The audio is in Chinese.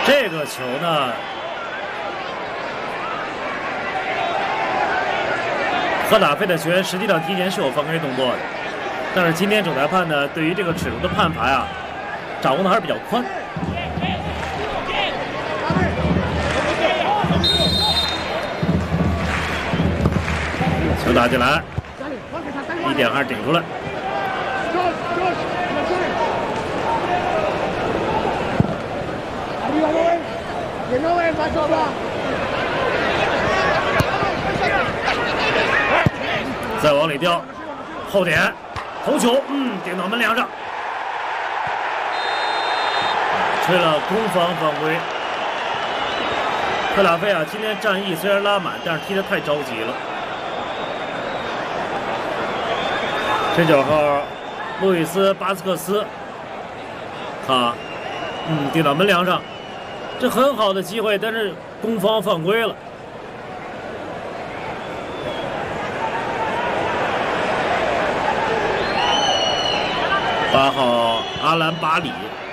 这个球呢，赫塔费的球员实际上提前是有犯规动作的，但是今天主裁判呢，对于这个尺度的判罚呀，掌握的还是比较宽。球打进来，1点2顶出来。再往里掉，后点，头球，顶到门梁上，吹了攻防犯规。克拉菲啊，今天战意虽然拉满，但是踢得太着急了。这9号路易斯·巴斯克斯，他，顶到门梁上，这很好的机会，但是攻方犯规了。8号阿兰·巴里。